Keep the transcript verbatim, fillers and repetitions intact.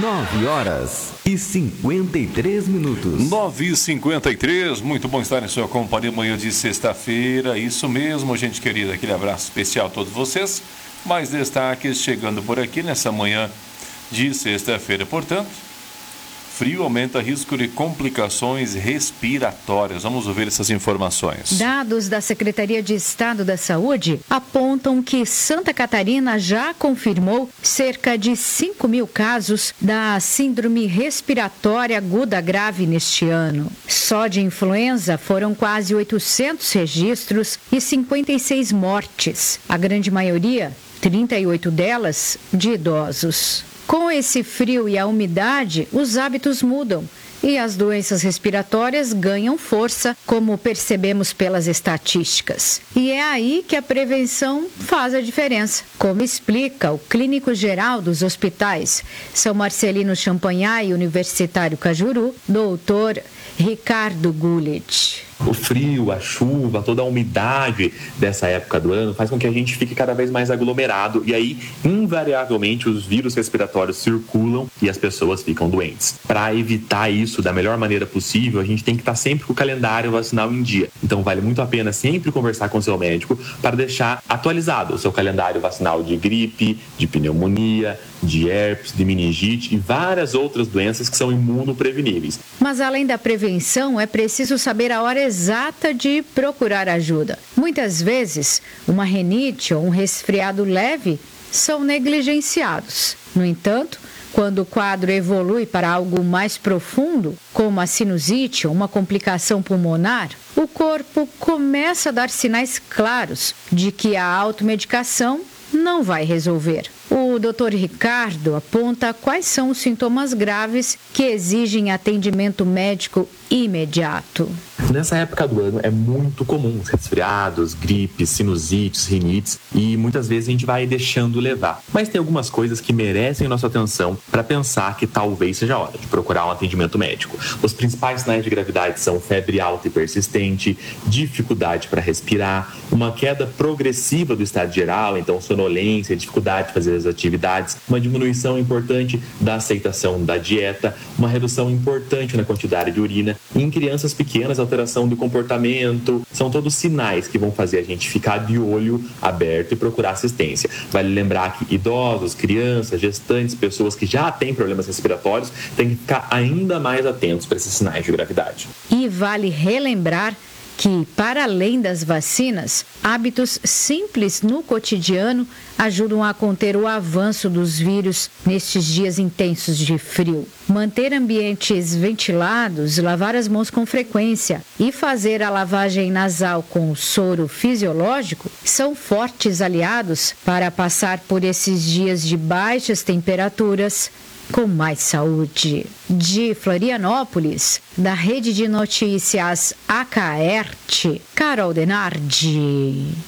Nove horas e cinquenta e três minutos. Nove e cinquenta e três, muito bom estar em sua companhia amanhã de sexta-feira. Isso mesmo, gente querida, aquele abraço especial a todos vocês. Mais destaques chegando por aqui nessa manhã de sexta-feira. Portanto, frio aumenta risco de complicações respiratórias. Vamos ouvir essas informações. Dados da Secretaria de Estado da Saúde apontam que Santa Catarina já confirmou cerca de cinco mil casos da síndrome respiratória aguda grave neste ano. Só de influenza foram quase oitocentos registros e cinquenta e seis mortes. A grande maioria, trinta e oito delas, de idosos. Com esse frio e a umidade, os hábitos mudam e as doenças respiratórias ganham força, como percebemos pelas estatísticas. E é aí que a prevenção faz a diferença, como explica o clínico geral dos hospitais São Marcelino Champagnat e Universitário Cajuru, doutor Ricardo Gullit. O frio, a chuva, toda a umidade dessa época do ano faz com que a gente fique cada vez mais aglomerado e aí, invariavelmente, os vírus respiratórios circulam e as pessoas ficam doentes. Para evitar isso da melhor maneira possível, a gente tem que estar sempre com o calendário vacinal em dia. Então, vale muito a pena sempre conversar com o seu médico para deixar atualizado o seu calendário vacinal de gripe, de pneumonia, de herpes, de meningite e várias outras doenças que são imunopreveníveis. Mas além da prevenção, é preciso saber a hora exata de procurar ajuda. Muitas vezes, uma rinite ou um resfriado leve são negligenciados. No entanto, quando o quadro evolui para algo mais profundo, como a sinusite ou uma complicação pulmonar, o corpo começa a dar sinais claros de que a automedicação não vai resolver. O doutor Ricardo aponta quais são os sintomas graves que exigem atendimento médico imediato. Nessa época do ano é muito comum os resfriados, gripes, sinusites, rinites e muitas vezes a gente vai deixando levar. Mas tem algumas coisas que merecem nossa atenção para pensar que talvez seja a hora de procurar um atendimento médico. Os principais sinais de gravidade são febre alta e persistente, dificuldade para respirar, uma queda progressiva do estado geral, então sonolência, dificuldade de fazer as atividades, uma diminuição importante da aceitação da dieta, uma redução importante na quantidade de urina. E em crianças pequenas, alteração do comportamento, são todos sinais que vão fazer a gente ficar de olho aberto e procurar assistência. Vale lembrar que idosos, crianças, gestantes, pessoas que já têm problemas respiratórios têm que ficar ainda mais atentos para esses sinais de gravidade. E vale relembrar que, para além das vacinas, hábitos simples no cotidiano ajudam a conter o avanço dos vírus nestes dias intensos de frio. Manter ambientes ventilados, lavar as mãos com frequência e fazer a lavagem nasal com soro fisiológico são fortes aliados para passar por esses dias de baixas temperaturas com mais saúde. De Florianópolis, da Rede de Notícias Acaerte, Carol Denardi.